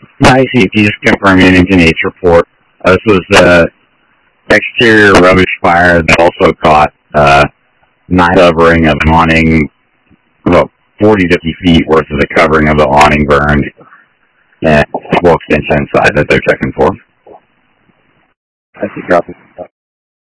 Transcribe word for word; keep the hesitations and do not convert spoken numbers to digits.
Hi, C P, just confirming an N H report. Uh, this was the exterior rubbish fire that also caught uh, night covering of an awning, about forty to fifty feet worth of the covering of the awning burned, and wall extension inside that they're checking for. I see, copy.